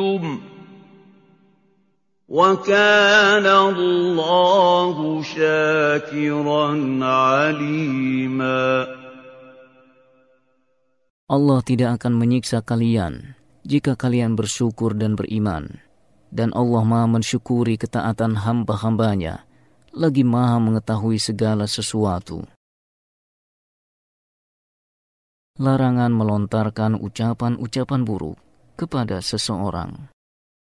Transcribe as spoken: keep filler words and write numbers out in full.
وَكَانَ اللَّهُ شَاكِرًا عَلِيمًا. Allah tidak akan menyiksa kalian jika kalian bersyukur dan beriman. Dan Allah Maha mensyukuri ketaatan hamba-hambanya, lagi Maha mengetahui segala sesuatu. Larangan melontarkan ucapan-ucapan buruk kepada seseorang.